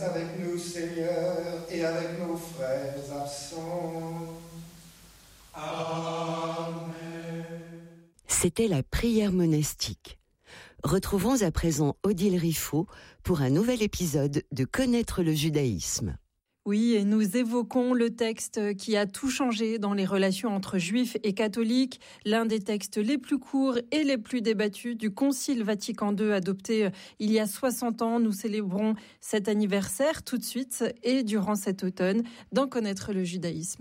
reste avec nous, Seigneur, et avec nos frères absents. Amen. C'était la prière monastique. Retrouvons à présent Odile Riffaut pour un nouvel épisode de Connaître le judaïsme. Oui, et nous évoquons le texte qui a tout changé dans les relations entre juifs et catholiques, l'un des textes les plus courts et les plus débattus du Concile Vatican II adopté il y a 60 ans. Nous célébrons cet anniversaire tout de suite et durant cet automne d'en connaître le judaïsme.